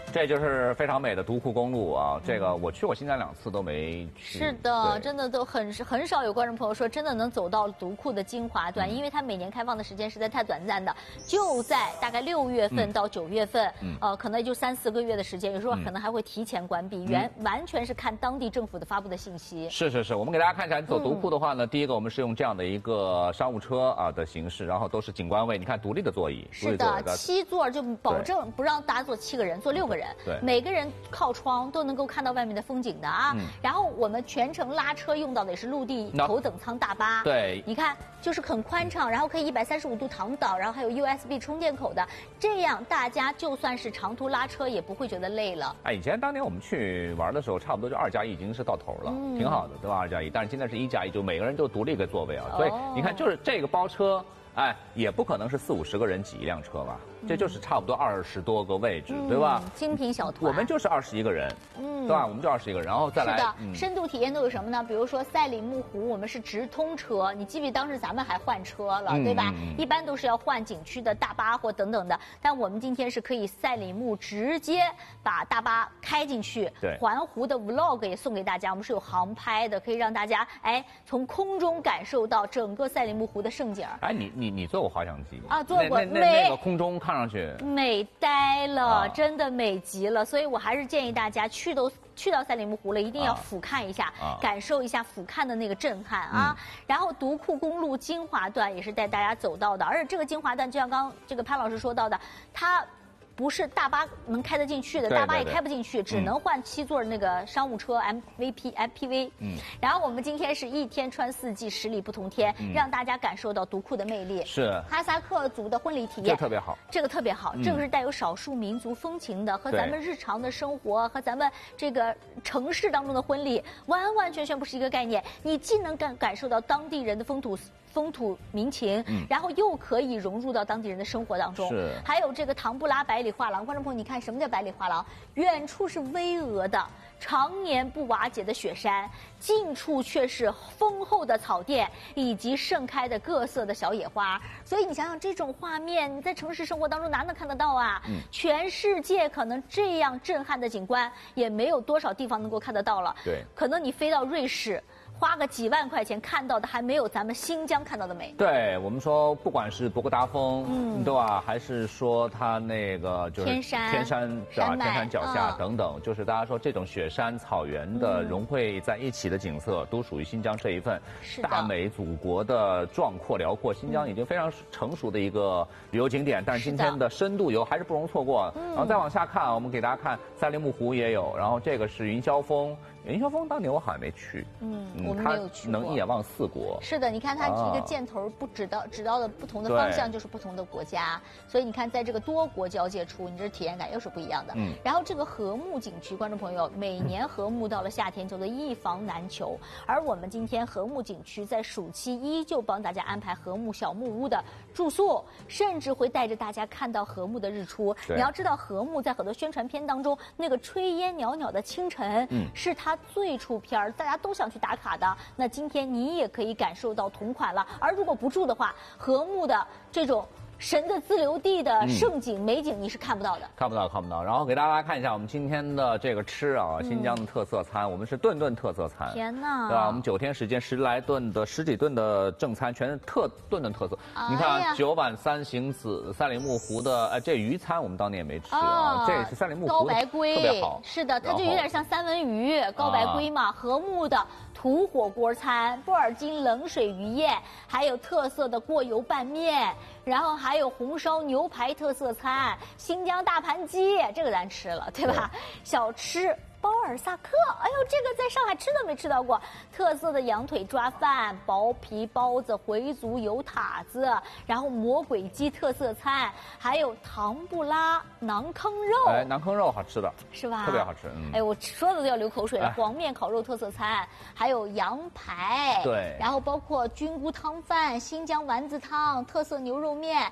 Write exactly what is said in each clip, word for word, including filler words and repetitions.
这就是非常美的独库公路啊！这个我去过新疆两次都没去。 是的，真的都很很少有观众朋友说真的能走到独库的精华段，嗯、因为它每年开放的时间实在太短暂的，就在大概六月份到九月份，嗯、呃，可能也就三四个月的时间，有时候可能还会提前关闭，原、嗯、完全是看当地政府的发布的信息。 是是是，我们给大家看一下，你走独库的话呢，嗯、第一个我们是用这样的一个商务车啊的形式，然后都是景观位，你看独立的座椅， 是的，七座就保证不让大家坐七个人，坐六个人，对，每个人。靠窗都能够看到外面的风景的啊，嗯、然后我们全程拉车用到的也是陆地头等舱大巴， 对， 你看就是很宽敞，然后可以一百三十五度躺倒，然后还有 U S B 充电口的，这样大家就算是长途拉车也不会觉得累了。 哎，以前当年我们去玩的时候，差不多就二加一已经是到头了，嗯、挺好的，对吧？二加一，但是现在是一加一，就每个人都独立一个座位啊，哦、所以你看，就是这个包车。哎，也不可能是四五十个人挤一辆车吧，这就是差不多二十多个位置， 嗯、 对吧？ 精品小团， 我们就是二十一个人，嗯，对吧？我们就二十一个人，然后再来。 是的， 嗯、 深度体验都有什么呢？比如说赛里木湖，我们是直通车，你记不记得当时咱们还换车了，嗯、对吧？嗯、一般都是要换景区的大巴或等等的，但我们今天是可以赛里木直接把大巴开进去， 对， 环湖的 vlog 也送给大家，我们是有航拍的，可以让大家哎从空中感受到整个赛里木湖的盛景。 哎，你你你坐过滑翔机？ 啊，坐过， 那那那那个空中看上去美呆了，啊、真的美极了。所以我还是建议大家去都去到赛里木湖了，一定要俯瞰一下，啊、感受一下俯瞰的那个震撼啊。嗯、然后独库公路精华段也是带大家走到的，而且这个精华段就像刚刚这个潘老师说到的，它。不是大巴能开得进去的，大巴也开不进去，只能换七座的那个商务车 M V P M P V。嗯，然后我们今天是一天穿四季，十里不同天，嗯、让大家感受到独库的魅力。 是哈萨克族的婚礼体验， 这特别好， 这个特别好，嗯、这个是带有少数民族风情的，和咱们日常的生活和咱们这个城市当中的婚礼完完全全不是一个概念。你既能感感受到当地人的风土。风土民情，嗯、然后又可以融入到当地人的生活当中。 是， 还有这个唐布拉百里画廊，观众朋友，你看什么叫百里画廊？远处是巍峨的、常年不瓦解的雪山，近处却是丰厚的草甸以及盛开的各色的小野花。所以你想想，这种画面你在城市生活当中哪能看得到啊？嗯、全世界可能这样震撼的景观，也没有多少地方能够看得到了。 对， 可能你飞到瑞士。花个几万块钱看到的还没有咱们新疆看到的美。 对，我们说不管是博格达峰，嗯，对吧？还是说它那个就是天山、 天山对吧？天山脚下等等，嗯、就是大家说这种雪山草原的融汇在一起的景色，嗯、都属于新疆这一份大美祖国的壮阔辽阔。新疆已经非常成熟的一个旅游景点，但是今天的深度游还是不容错过。嗯、然后再往下看，我们给大家看赛里木湖也有，然后这个是云霄峰。云霄峰当年我好像没去， 嗯，我们没有去过。 能一眼望四国。 是的，你看它这个箭头不指到指到的不同的方向就是不同的国家，所以你看在这个多国交界处，你这体验感又是不一样的。嗯。然后这个禾木景区，观众朋友，每年禾木到了夏天叫做一房难求，而我们今天禾木景区在暑期依旧帮大家安排禾木小木屋的住宿，甚至会带着大家看到禾木的日出。你要知道，禾木在很多宣传片当中，那个炊烟袅袅的清晨，嗯，是它。最出片大家都想去打卡的。那今天你也可以感受到同款了。而如果不住的话，禾木的这种神的自留地的盛景、嗯、美景你是看不到的， 看不到，看不到。然后给大家看一下我们今天的这个吃啊，新疆的特色餐，嗯、我们是顿顿特色餐。 天哪， 对吧？我们九天时间十来顿的十几顿的正餐，全是特顿顿特色。哎、你看九碗三星子，赛里木湖的，哎，这鱼餐我们当年也没吃啊，哦、这是赛里木湖高白龟， 特别好。 是的，它就有点像三文鱼、高白龟嘛，禾木的。土火锅餐、布尔津冷水鱼宴，还有特色的过油拌面，然后还有红烧牛排特色餐、新疆大盘鸡，这个咱吃了，对吧？对小吃。包尔萨克，哎呦，这个在上海吃都没吃到过。特色的羊腿抓饭、薄皮包子、回族油塔子，然后魔鬼鸡特色餐，还有唐布拉馕坑肉。 哎，馕坑肉好吃的， 是吧？ 特别好吃。嗯、 哎，我说的都要流口水了。哎、黄面烤肉特色餐，还有羊排， 对， 然后包括菌菇汤饭、新疆丸子汤、特色牛肉面。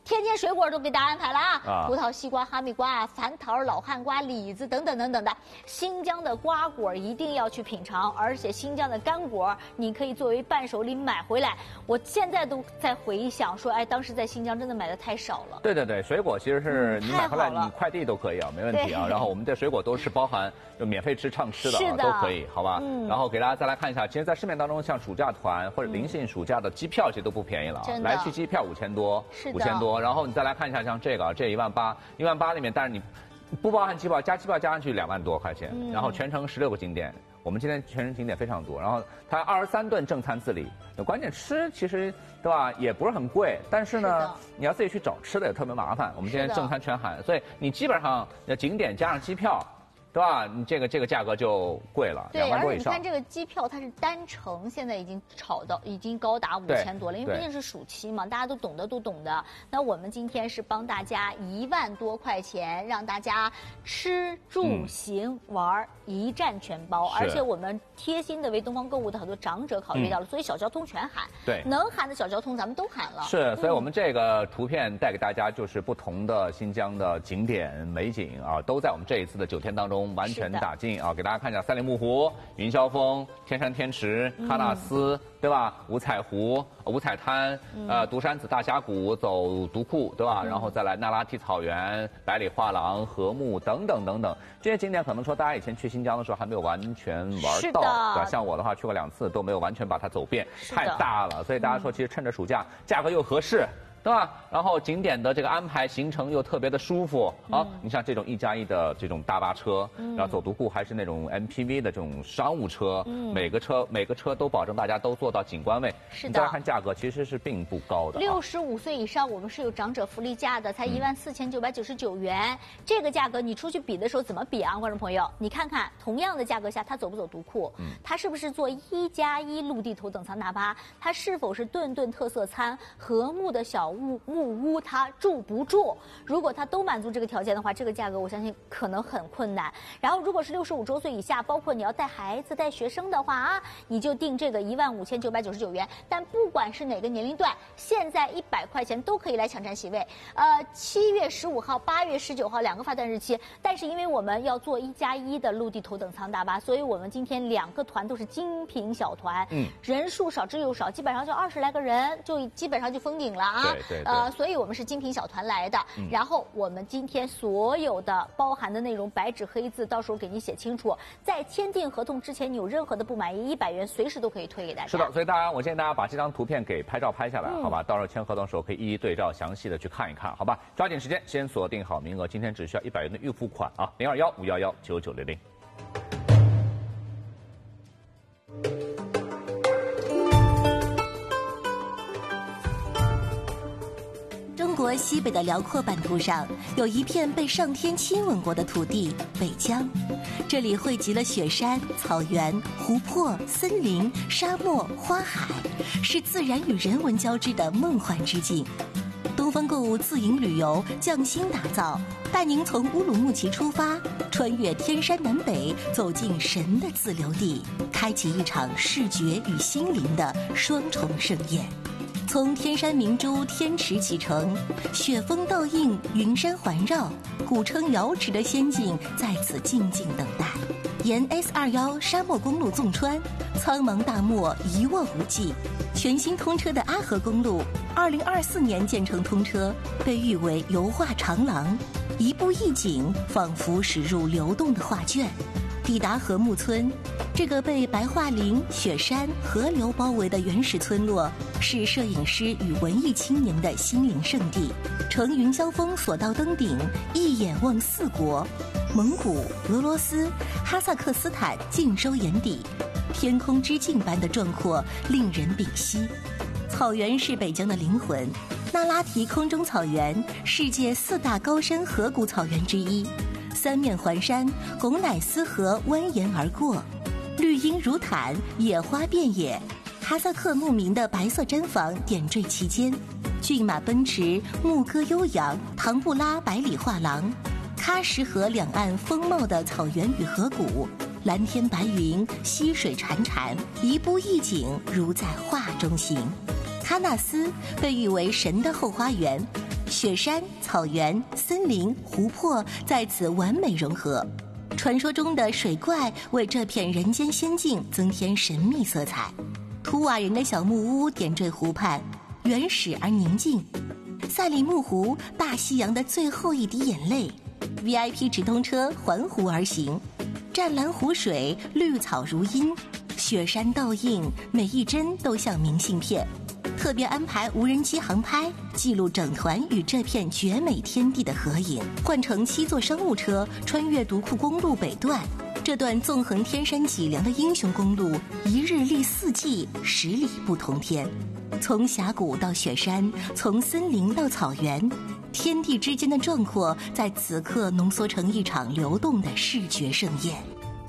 天天水果都给大家安排了啊， 啊葡萄、西瓜、哈密瓜、蟠桃、老汉瓜、李子等等等等的。新疆的瓜果一定要去品尝，而且新疆的干果你可以作为伴手礼买回来。我现在都在回想说，哎，当时在新疆真的买的太少了。 对对对，水果其实是你买回来你快递都可以啊，没问题啊。然后我们的水果都是包含就免费吃畅吃的啊，都可以，好吧？嗯。然后给大家再来看一下，其实，在市面当中，像暑假团或者临近暑假的机票，其实都不便宜了啊。来去机票五千多，五千多。然后你再来看一下，像这个，这一万八，一万八里面，但是你不包含机票，加机票加上去两万多块钱，嗯、然后全程十六个景点。我们今天全程景点非常多，然后它二十三顿正餐自理，关键吃其实对吧也不是很贵，但是呢是你要自己去找吃的也特别麻烦。我们今天正餐全含，所以你基本上景点加上机票。对吧？你这个这个价格就贵了，两万多以上。 对，而且你看这个机票，它是单程，现在已经炒到已经高达五千多了，因为毕竟是暑期嘛，大家都懂得都懂的。那我们今天是帮大家一万多块钱，让大家吃住行玩一站全包，而且我们贴心的为东方购物的很多长者考虑到了，所以小交通全含。 对， 能含的小交通咱们都含了。 是，所以我们这个图片带给大家就是不同的新疆的景点美景啊，都在我们这一次的九天当中。完全打进啊！给大家看一下三里木湖、云霄峰、天山天池、喀纳斯，嗯、对吧？五彩湖、五彩滩，嗯、呃，独山子大峡谷，走独库，对吧？嗯、然后再来那拉提草原、百里画廊、禾木等等等等这些景点，可能说大家以前去新疆的时候还没有完全玩到，对吧？像我的话去过两次都没有完全把它走遍，太大了。所以大家说，其实趁着暑假，价格又合适。对吧？然后景点的这个安排行程又特别的舒服啊！嗯、你像这种一加一的这种大巴车，嗯、然后走独库还是那种 M P V 的这种商务车，嗯、每个车每个车都保证大家都坐到景观位。 是的。 你再看价格，其实是并不高的、啊。 六十五岁以上，我们是有长者福利价的，才一万四千九百九十九元。嗯、这个价格你出去比的时候怎么比啊，观众朋友？你看看同样的价格下，他走不走独库？嗯。他是不是坐一加一陆地头等舱大巴？他是否是顿顿特色餐？和睦的小木木屋？他住不住？如果他都满足这个条件的话，这个价格我相信可能很困难。然后，如果是六十五周岁以下，包括你要带孩子、带学生的话啊，你就定这个一万五千九百九十九元。但不管是哪个年龄段，现在一百块钱都可以来抢占席位。呃，七月十五号、八月十九号两个发单日期，但是因为我们要做一加一的陆地头等舱大巴，所以我们今天两个团都是精品小团，嗯，人数少之又少，基本上就二十来个人，就基本上就封顶了啊。 对对对。 呃，所以我们是精品小团来的，嗯、然后我们今天所有的包含的内容白纸黑字，到时候给你写清楚。在签订合同之前，你有任何的不满意，一百元随时都可以退给大家。 是的，所以大家，我建议大家把这张图片给拍照拍下来，嗯、好吧？到时候签合同的时候可以一一对照，详细的去看一看，好吧？抓紧时间，先锁定好名额，今天只需要一百元的预付款啊，零二幺五幺幺九九零零。 中国西北的辽阔版图上，有一片被上天亲吻过的土地——北疆。这里汇集了雪山、草原、湖泊、森林、沙漠、花海，是自然与人文交织的梦幻之境。东方购物自营旅游匠心打造，带您从乌鲁木齐出发，穿越天山南北，走进神的自留地，开启一场视觉与心灵的双重盛宴。从天山明珠天池启程，雪峰倒映，云山环绕，古称瑶池的仙境在此静静等待。沿 S 二十一 沙漠公路纵穿，苍茫大漠一望无际。全新通车的阿河公路，二零二四年建成通车，被誉为油画长廊，一步一景，仿佛驶入流动的画卷。抵达禾木村，这个被白桦林、雪山、河流包围的原始村落，是摄影师与文艺青年的心灵圣地。乘云霄峰索道登顶，一眼望四国，蒙古、俄罗斯、哈萨克斯坦尽收眼底，天空之镜般的壮阔，令人屏息。草原是北疆的灵魂，那拉提空中草原，世界四大高山河谷草原之一。三面环山，拱乃斯河蜿蜒而过，绿荫如毯，野花遍野。哈萨克牧民的白色毡房点缀其间，骏马奔驰，牧歌悠扬，唐布拉百里画廊，喀什河两岸丰茂的草原与河谷，蓝天白云，溪水潺潺，一步一景，如在画中行。喀纳斯被誉为神的后花园， 雪山、草原、森林、湖泊在此完美融合。传说中的水怪为这片人间仙境增添神秘色彩。图瓦人的小木屋点缀湖畔，原始而宁静。赛里木湖，大西洋的最后一滴眼泪。V I P 直通车环湖而行，湛蓝湖水，绿草如茵，雪山倒映，每一帧都像明信片。特别安排无人机航拍，记录整团与这片绝美天地的合影。换乘七座商务车，穿越独库公路北段。这段纵横天山脊梁的英雄公路，一日历四季，十里不同天。从峡谷到雪山，从森林到草原，天地之间的壮阔，在此刻浓缩成一场流动的视觉盛宴。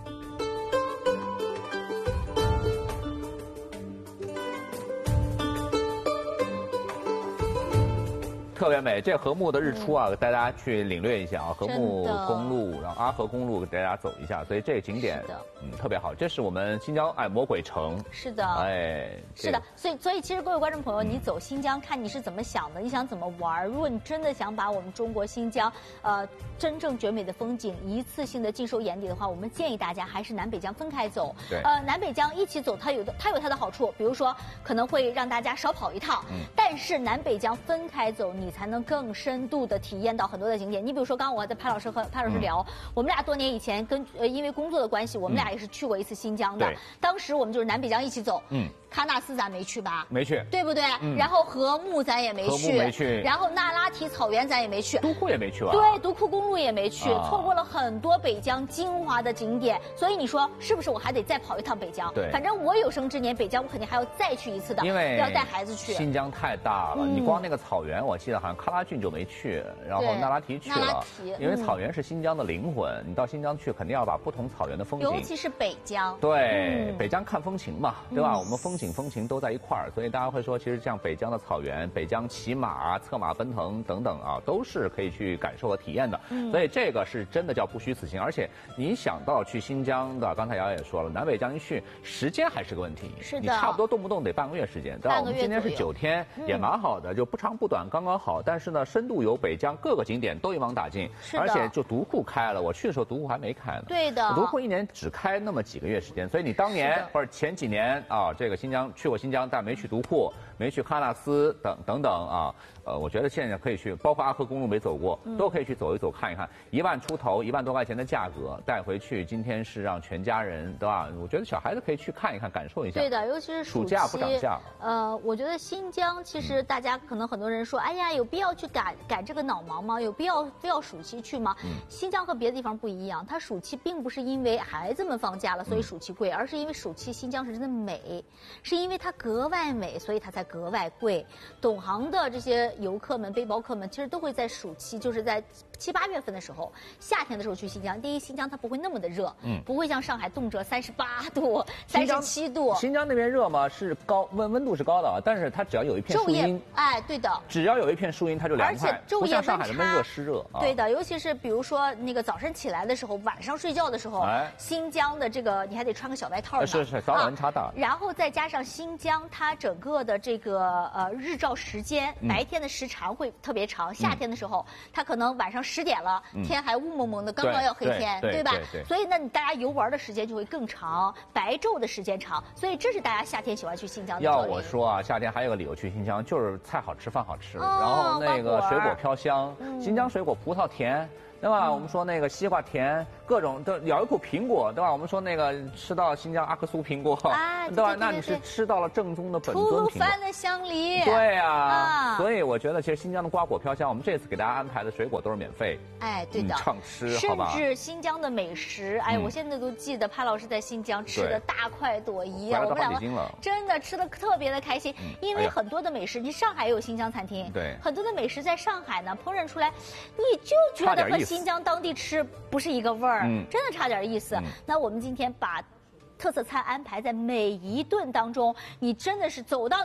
特别美，这禾木的日出啊，带大家去领略一下啊，禾木公路，然后阿河公路给大家走一下，所以这个景点嗯特别好。这是我们新疆哎魔鬼城， 是的， 哎， 是的，所以所以其实各位观众朋友，你走新疆看你是怎么想的，你想怎么玩？如果你真的想把我们中国新疆呃真正绝美的风景一次性的尽收眼底的话，我们建议大家还是南北疆分开走。 对， 呃，南北疆一起走，它有的它有它的好处，比如说可能会让大家少跑一趟，嗯，但是南北疆分开走，你才能更深度的体验到很多的景点。你比如说，刚刚我还在潘老师和潘老师聊，嗯、我们俩多年以前跟呃因为工作的关系，我们俩也是去过一次新疆的。嗯、当时我们就是南北疆一起走。嗯。喀纳斯咱没去吧？ 没去， 对不对？嗯、然后禾木咱也没去， 没去。 然后那拉提草原咱也没去， 独库也没去吧？ 对，独库公路也没去，啊、错过了很多北疆精华的景点。所以你说是不是？我还得再跑一趟北疆？ 对， 反正我有生之年北疆我肯定还要再去一次的， 因为要带孩子去。 新疆太大了，嗯、你光那个草原，我记得好像喀拉峻就没去，然后那拉提去了。因为草原是新疆的灵魂，你到新疆去肯定要把不同草原的风景， 尤其是北疆。 对，嗯、北疆看风情嘛，对吧？嗯、我们风景风情都在一块儿，所以大家会说，其实像北疆的草原、北疆骑马、策马奔腾等等啊，都是可以去感受和体验的。嗯、所以这个是真的叫不虚此行。而且你想到去新疆的，刚才瑶瑶也说了，南北疆一去，时间还是个问题。 是的， 你差不多动不动得半个月时间，对吧？我们今天是九天，也蛮好的，就不长不短，刚刚好。但是呢，深度游北疆各个景点都一网打尽，而且就独库开了。我去的时候独库还没开呢。 对的， 独库一年只开那么几个月时间，所以你当年或者前几年啊，这个新疆去过新疆，但没去独库，没去喀纳斯等等等啊，呃，我觉得现在可以去，包括阿河公路没走过，都可以去走一走看一看。一万出头，一万多块钱的价格带回去，今天是让全家人，对吧？我觉得小孩子可以去看一看，感受一下。 对的，尤其是暑假不涨价。 呃，我觉得新疆其实大家可能很多人说，哎呀，有必要去赶赶这个脑盲吗？有必要非要暑期去吗？嗯、新疆和别的地方不一样，它暑期并不是因为孩子们放假了所以暑期贵，嗯、而是因为暑期新疆是真的美，是因为它格外美，所以它才格外贵。懂行的这些游客们、背包客们，其实都会在暑期，就是在七八月份的时候，夏天的时候去新疆。第一，新疆它不会那么的热，嗯，不会像上海动辄三十八度、三十七度。 新疆那边热吗？是高温温度是高的啊，但是它只要有一片树荫， 哎，对的， 只要有一片树荫它就凉快， 而且昼夜不像上海的闷热湿热。 啊、对的，尤其是比如说那个早晨起来的时候，晚上睡觉的时候，哎、新疆的这个你还得穿个小外套呢， 是是，早晚温差大、啊。 然后再加上新疆它整个的这个呃日照时间， 嗯、 白天的时长会特别长，夏天的时候、嗯、它可能晚上十点了，嗯、天还雾蒙蒙的，刚刚要黑天， 对, 对, 对吧？ 对对对所以呢，你大家游玩的时间就会更长，白昼的时间长，所以这是大家夏天喜欢去新疆的。 要我说啊，夏天还有个理由去新疆，就是菜好吃，饭好吃，哦、然后那个水果飘香，嗯、新疆水果葡萄甜。对吧？嗯、我们说那个西瓜甜，各种都咬一口苹果，对吧？我们说那个吃到新疆阿克苏苹果， 啊、 对吧？那你是吃到了正宗的本尊苹果。 吐鲁番的香梨。 对呀、啊，啊、所以我觉得其实新疆的瓜果飘香，我们这次给大家安排的水果都是免费。 哎，对的， 嗯、畅吃， 甚至新疆的美食，哎，嗯、我现在都记得潘老师在新疆吃的大快朵颐啊，我们两个真的吃的特别的开心，嗯、因为很多的美食，你上海也有新疆餐厅， 对， 很多的美食在上海呢烹饪出来，你就觉得和新疆当地吃。吃不是一个味儿，嗯、真的差点意思。嗯、那我们今天把特色餐安排在每一顿当中，你真的是走到哪儿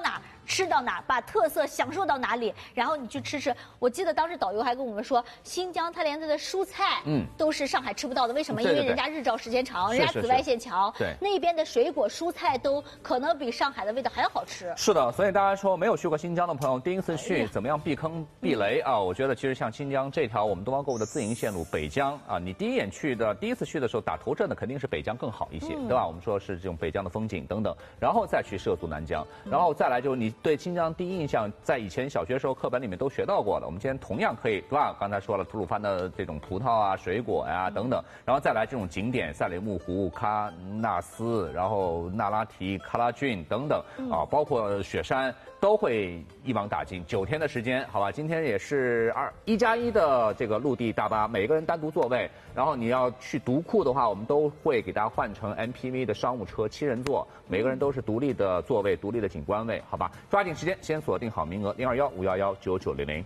吃到哪，把特色享受到哪里，然后你去吃吃。我记得当时导游还跟我们说，新疆它连它的蔬菜，嗯，都是上海吃不到的。为什么？因为人家日照时间长，人家紫外线强， 对， 那边的水果蔬菜都可能比上海的味道还要好吃。 是的，所以大家说没有去过新疆的朋友，第一次去怎么样避坑避雷啊？我觉得其实像新疆这条我们东方购物的自营线路北疆啊，你第一眼去的第一次去的时候打头阵的肯定是北疆更好一些，对吧？我们说是这种北疆的风景等等，然后再去涉足南疆，然后再来就是你对新疆第一印象，在以前小学时候课本里面都学到过的，我们今天同样可以，对吧？刚才说了吐鲁番的这种葡萄啊、水果呀、啊、等等，然后再来这种景点，赛里木湖、喀纳斯，然后那拉提、喀拉峻等等啊，包括雪山，都会一网打尽。九天的时间，好吧？今天也是二一加一的这个陆地大巴，每个人单独座位，然后你要去独库的话，我们都会给大家换成 M P V 的商务车，七人座，每个人都是独立的座位、独立的景观位，好吧？抓紧时间，先锁定好名额，零二幺五幺幺九九零零。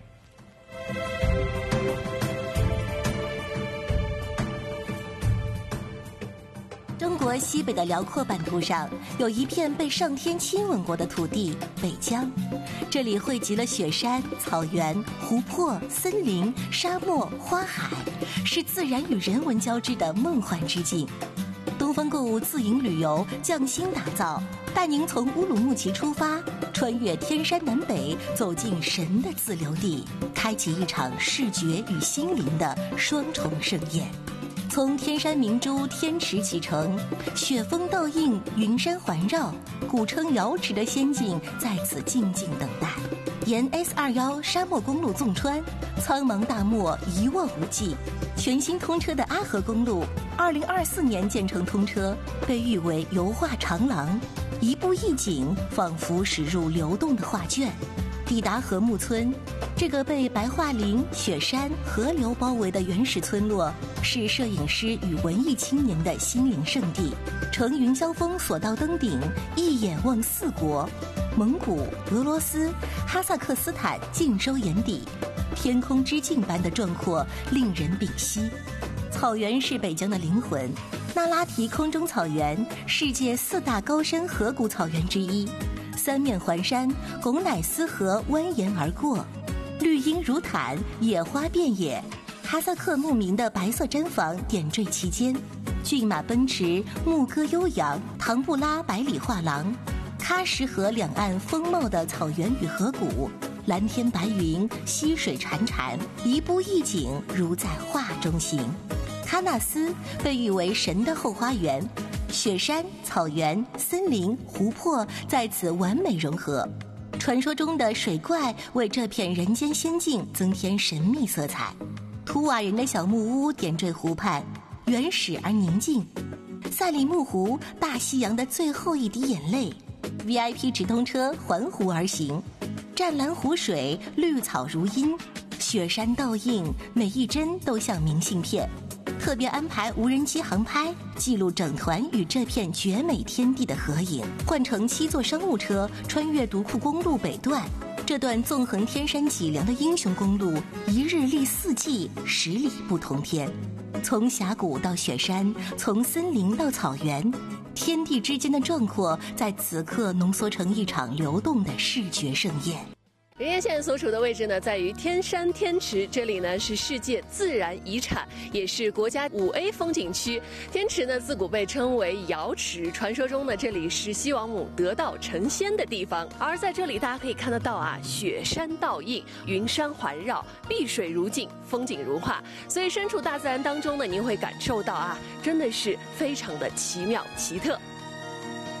中国西北的辽阔版图上，有一片被上天亲吻过的土地——北疆。这里汇集了雪山、草原、湖泊、森林、沙漠、花海，是自然与人文交织的梦幻之境。东方购物自营旅游匠心打造，带您从乌鲁木齐出发，穿越天山南北，走进神的自留地，开启一场视觉与心灵的双重盛宴。从天山明珠天池启程，雪峰倒映，云山环绕，古称瑶池的仙境在此静静等待。沿 S 二十一 沙漠公路纵穿，苍茫大漠一望无际。全新通车的阿河公路，二零二四年建成通车，被誉为油画长廊，一步一景，仿佛驶入流动的画卷。抵达禾木村，这个被白桦林、雪山、河流包围的原始村落，是摄影师与文艺青年的心灵圣地。乘云霄峰索道登顶，一眼望四国，蒙古、俄罗斯、哈萨克斯坦尽收眼底，天空之镜般的壮阔，令人屏息。草原是北疆的灵魂，那拉提空中草原，世界四大高山河谷草原之一。三面环山，拱乃斯河蜿蜒而过，绿荫如毯，野花遍野。哈萨克牧民的白色毡房点缀其间，骏马奔驰，牧歌悠扬，唐布拉百里画廊，喀什河两岸丰茂的草原与河谷，蓝天白云，溪水潺潺，一步一景，如在画中行。喀纳斯被誉为神的后花园，雪山、草原、森林、湖泊在此完美融合。传说中的水怪为这片人间仙境增添神秘色彩。图瓦人的小木屋点缀湖畔，原始而宁静。赛里木湖，大西洋的最后一滴眼泪。V I P 直通车环湖而行，湛蓝湖水，绿草如茵，雪山倒映，每一帧都像明信片。特别安排无人机航拍，记录整团与这片绝美天地的合影。换乘七座商务车，穿越独库公路北段，这段纵横天山脊梁的英雄公路，一日历四季，十里不同天。从峡谷到雪山，从森林到草原，天地之间的壮阔，在此刻浓缩成一场流动的视觉盛宴。 人烟县所处的位置呢，在于天山天池，这里呢是世界自然遗产，也是国家五 A 风景区。天池呢自古被称为瑶池，传说中呢这里是西王母得道成仙的地方。而在这里大家可以看得到啊，雪山倒映，云山环绕，碧水如镜，风景如画。所以身处大自然当中呢，您会感受到啊，真的是非常的奇妙奇特。